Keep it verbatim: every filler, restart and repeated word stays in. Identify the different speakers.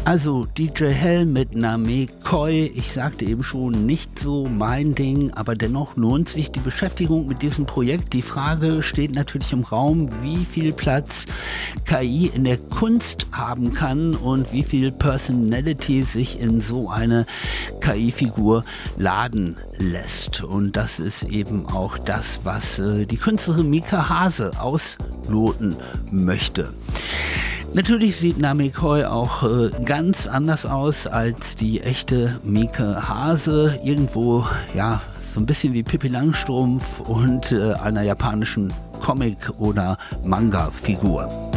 Speaker 1: Also D J Hell mit Namekoi, ich sagte eben schon, nicht so mein Ding, aber dennoch lohnt sich die Beschäftigung mit diesem Projekt. Die Frage steht natürlich im Raum, wie viel Platz K I in der Kunst haben kann und wie viel Personality sich in so eine K I-Figur laden lässt. Und das ist eben auch das, was äh, die Künstlerin Mika Hase ausloten möchte. Natürlich sieht Namekoi auch äh, ganz anders aus als die echte Mika Hase. Irgendwo, ja, so ein bisschen wie Pippi Langstrumpf und äh, einer japanischen Comic- oder Manga-Figur.